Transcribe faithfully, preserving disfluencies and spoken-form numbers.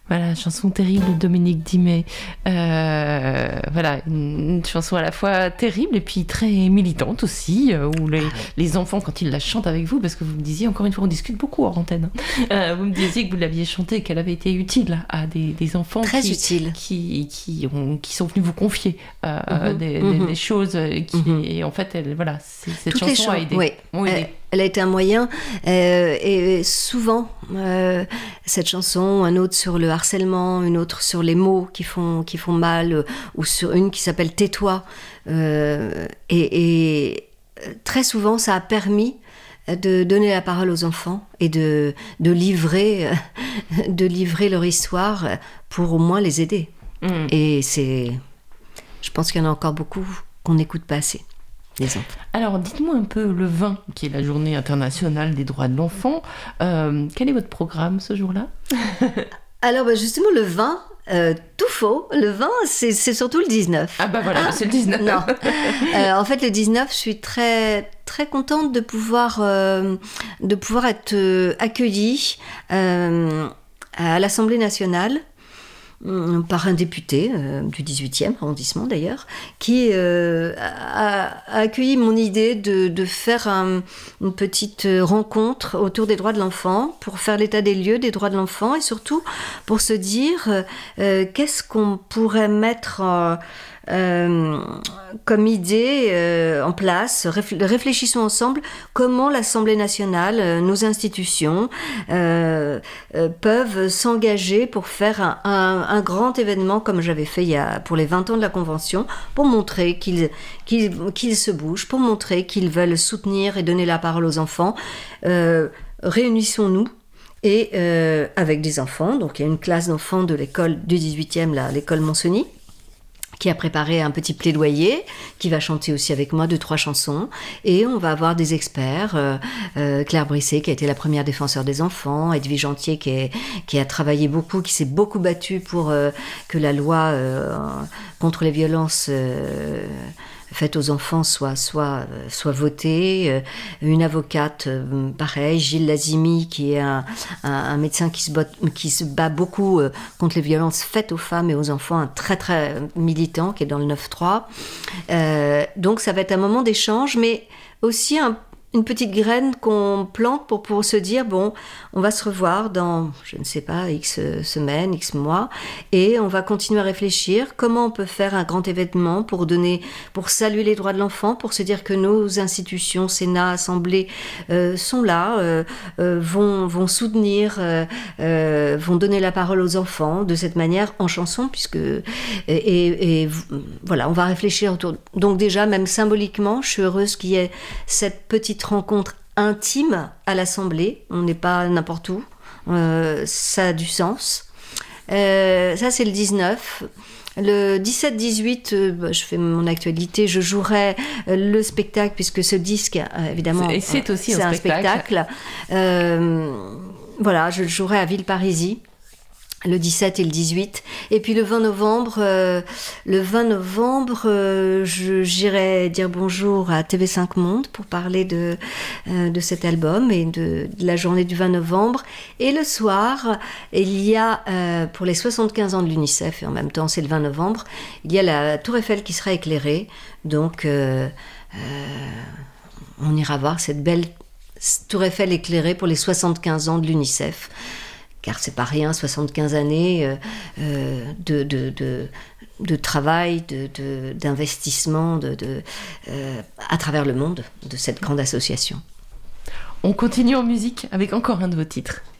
Voilà, chanson terrible de Dominique Dimet. Euh, voilà, une, une chanson à la fois terrible et puis très militante aussi, euh, où les, ah ouais. les enfants, quand ils la chantent avec vous, parce que vous me disiez, encore une fois, on discute beaucoup hors antenne, hein, euh, vous me disiez que vous l'aviez chantée, qu'elle avait été utile à des, des enfants très qui, utile. Qui, qui, ont, qui sont venus vous confier euh, mm-hmm. des, mm-hmm. Des, des choses. Qui, mm-hmm. Et en fait, elle, voilà, c'est, cette Toutes chanson les a aidé. Oui. Ont aidé. Elle, elle a été un moyen, euh, et souvent, euh, cette chanson, un autre sur le harcèlement, une autre sur les mots qui font, qui font mal, euh, ou sur une qui s'appelle Tais-toi. Euh, et, et très souvent, ça a permis de donner la parole aux enfants et de, de, livrer, de livrer leur histoire pour au moins les aider. Mmh. Et c'est... Je pense qu'il y en a encore beaucoup qu'on n'écoute pas assez. Alors, dites-moi un peu le vingt, qui est la journée internationale des droits de l'enfant. Euh, quel est votre programme ce jour-là ? Alors, bah justement, le vingt, euh, tout faux. Le vingt, c'est, c'est surtout le dix-neuf. Ah bah voilà, ah, c'est le dix-neuf. Non. Euh, en fait, le dix-neuf, je suis très, très contente de pouvoir, euh, de pouvoir être euh, accueillie euh, à l'Assemblée nationale par un député euh, du dix-huitième arrondissement d'ailleurs, qui euh, a, a accueilli mon idée de, de faire un, une petite rencontre autour des droits de l'enfant pour faire l'état des lieux des droits de l'enfant et surtout pour se dire euh, qu'est-ce qu'on pourrait mettre euh, Euh, comme idée euh, en place. Réf- réfléchissons ensemble comment l'Assemblée nationale, euh, nos institutions euh, euh, peuvent s'engager pour faire un, un, un grand événement comme j'avais fait il y a, pour les vingt ans de la Convention, pour montrer qu'ils, qu'ils, qu'ils se bougent, pour montrer qu'ils veulent soutenir et donner la parole aux enfants. Euh, réunissons-nous. Et euh, avec des enfants, donc il y a une classe d'enfants de l'école du dix-huitième, là, l'école Monsoni, qui a préparé un petit plaidoyer, qui va chanter aussi avec moi deux, trois chansons. Et on va avoir des experts, euh, euh, Claire Brisset, qui a été la première défenseur des enfants, Edwige Antier, qui, est, qui a travaillé beaucoup, qui s'est beaucoup battue pour euh, que la loi euh, contre les violences euh, faites aux enfants soit, soit, soit votée. Une avocate, euh, pareil, Gilles Lazimi, qui est un, un, un médecin qui se, bat, qui se bat beaucoup euh, contre les violences faites aux femmes et aux enfants, un très très militant qui est dans le neuf trois. Euh, donc ça va être un moment d'échange, mais aussi un une petite graine qu'on plante pour, pour se dire, bon, on va se revoir dans, je ne sais pas, X semaines, X mois, et on va continuer à réfléchir comment on peut faire un grand événement pour donner, pour saluer les droits de l'enfant, pour se dire que nos institutions, Sénat, Assemblée, euh, sont là, euh, euh, vont, vont soutenir, euh, euh, vont donner la parole aux enfants de cette manière en chanson, puisque, et, et, et voilà, on va réfléchir autour. Donc déjà, même symboliquement, je suis heureuse qu'il y ait cette petite rencontre intime à l'Assemblée, on n'est pas n'importe où, euh, ça a du sens. Euh, ça c'est le dix-neuf. Le dix-sept dix-huit, euh, bah, je fais mon actualité, je jouerai euh, le spectacle, puisque ce disque, euh, évidemment, et c'est aussi c'est un, un spectacle. spectacle. Euh, voilà, je le jouerai à Villeparisis. Le dix-sept et le dix-huit. Et puis le vingt novembre, euh, le vingt novembre, euh, je, j'irai dire bonjour à T V cinq Monde pour parler de, euh, de cet album et de, de la journée du vingt novembre. Et le soir, il y a, euh, pour les soixante-quinze ans de l'UNICEF, et en même temps c'est le vingt novembre, il y a la Tour Eiffel qui sera éclairée. Donc, euh, euh, on ira voir cette belle Tour Eiffel éclairée pour les soixante-quinze ans de l'UNICEF. Car c'est pas rien, soixante-quinze années euh, euh, de, de, de, de travail, de, de, d'investissement de, de, euh, à travers le monde de cette grande association. On continue en musique avec encore un de vos titres.